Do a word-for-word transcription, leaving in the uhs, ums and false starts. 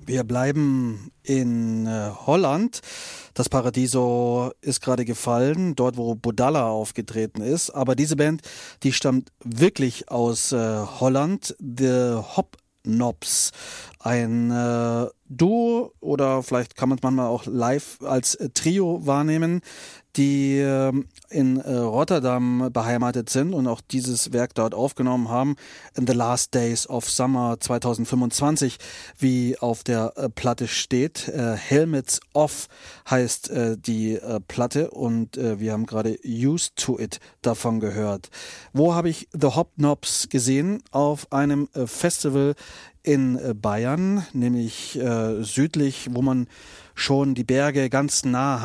Wir bleiben in äh, Holland. Das Paradiso ist gerade gefallen, dort wo Bodalla aufgetreten ist. Aber diese Band, die stammt wirklich aus äh, Holland. The Hopknops. Ein äh, Duo oder vielleicht kann man es manchmal auch live als äh, Trio wahrnehmen, die äh, in äh, Rotterdam beheimatet sind und auch dieses Werk dort aufgenommen haben. In the Last Days of Summer zwanzig fünfundzwanzig, wie auf der äh, Platte steht. Äh, Helmets Off heißt äh, die äh, Platte und äh, wir haben gerade Used to It davon gehört. Wo habe ich The Hopknops gesehen? Auf einem äh, Festival in äh, Bayern, nämlich äh, südlich, wo man schon die Berge ganz nah